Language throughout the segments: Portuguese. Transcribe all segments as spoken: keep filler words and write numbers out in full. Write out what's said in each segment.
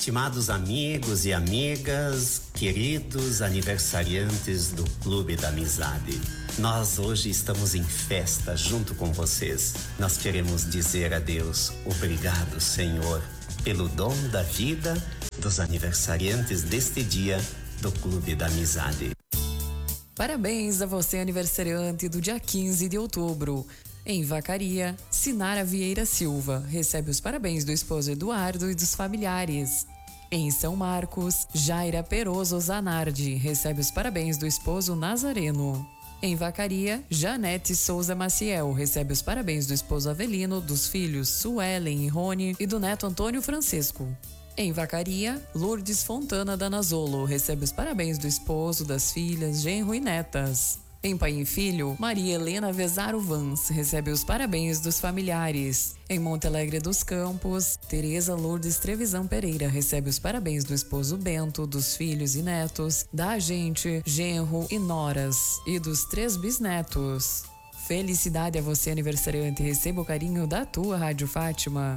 Estimados amigos e amigas, queridos aniversariantes do Clube da Amizade, nós hoje estamos em festa junto com vocês. Nós queremos dizer a Deus, obrigado, Senhor, pelo dom da vida dos aniversariantes deste dia do Clube da Amizade. Parabéns a você, aniversariante do dia quinze de outubro. Em Vacaria, Sinara Vieira Silva recebe os parabéns do esposo Eduardo e dos familiares. Em São Marcos, Jaira Peroso Zanardi recebe os parabéns do esposo Nazareno. Em Vacaria, Janete Souza Maciel recebe os parabéns do esposo Avelino, dos filhos Suelen e Rony e do neto Antônio Francisco. Em Vacaria, Lourdes Fontana Danazolo recebe os parabéns do esposo, das filhas, genro e netas. Em Pai e Filho, Maria Helena Vezaro Vans recebe os parabéns dos familiares. Em Monte Alegre dos Campos, Tereza Lourdes Trevisan Pereira recebe os parabéns do esposo Bento, dos filhos e netos, da agente, genro e noras, e dos três bisnetos. Felicidade a você, aniversariante, e receba o carinho da tua Rádio Fátima.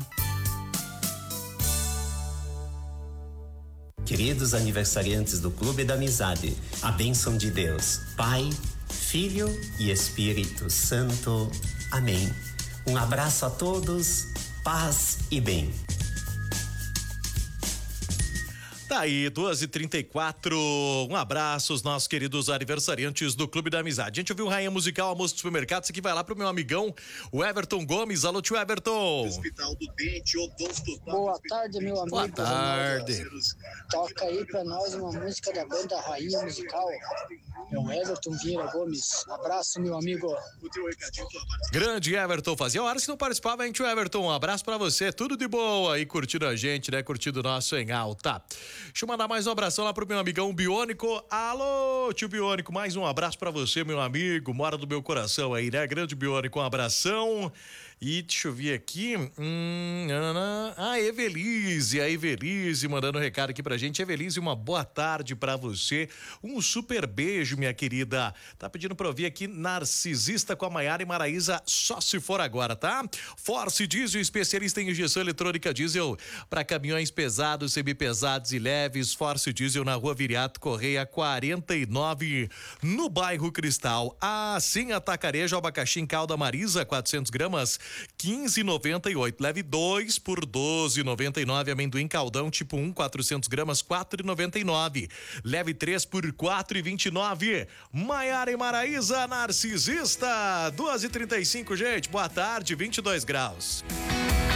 Queridos aniversariantes do Clube da Amizade, a bênção de Deus, Pai, Filho e Espírito Santo. Amém. Um abraço a todos, paz e bem. Tá aí, duas e trinta e quatro. Um abraço aos nossos queridos aniversariantes do Clube da Amizade. A gente ouviu o Rainha Musical, Almoço do Supermercado. Isso aqui vai lá pro meu amigão, o Everton Gomes. Alô, tio Everton. Hospital do Dente, Odonto. Boa tarde, meu amigo. Boa tarde. Toca aí pra nós uma música da banda Rainha Musical. É o Everton Vieira Gomes. Abraço, meu amigo. Grande Everton. Fazia horas que não participava, hein, tio Everton? Um abraço pra você. Tudo de boa aí, curtindo a gente, né? Curtindo o nosso Em Alta. Deixa eu mandar mais um abração lá pro meu amigão Biônico. Alô, tio Biônico, mais um abraço pra você, meu amigo, mora do meu coração aí, né? Grande Biônico, um abração. E deixa eu ver aqui, hum, a Evelise, a Evelise mandando um recado aqui pra gente. Evelise, uma boa tarde pra você, um super beijo, minha querida. Tá pedindo pra ouvir aqui Narcisista com a Maiara e Maraísa, só se for agora, tá? Force Diesel, especialista em injeção eletrônica diesel pra caminhões pesados, semipesados e leves. Force Diesel na Rua Viriato Correia quarenta e nove, no bairro Cristal. Assim, Atacarejo, abacaxi em calda Marisa, quatrocentos gramas, quinze e noventa e oito. Leve dois por doze e noventa e nove. Amendoim caldão tipo um, quatrocentos gramas, quatro e noventa e nove. Leve três por quatro e vinte e nove. Maiara e Maraísa, Narcisista, duas e trinta e cinco, gente. Boa tarde, vinte e dois graus.